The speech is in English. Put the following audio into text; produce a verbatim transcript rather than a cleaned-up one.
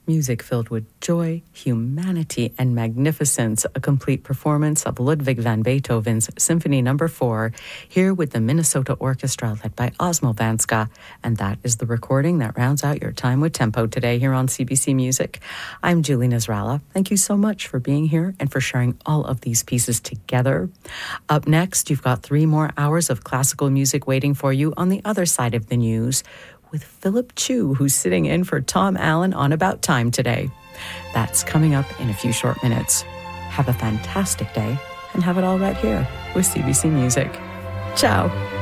Music filled with joy, humanity, and magnificence, a complete performance of Ludwig van Beethoven's Symphony Number four, here with the Minnesota Orchestra led by Osmo Vanska. And that is the recording that rounds out your time with Tempo today here on C B C Music. I'm Julie Nasrallah. Thank you so much for being here and for sharing all of these pieces together. Up next, you've got three more hours of classical music waiting for you on the other side of the news, with Philip Chu, who's sitting in for Tom Allen on About Time today. That's coming up in a few short minutes. Have a fantastic day and have it all right here with C B C Music. Ciao.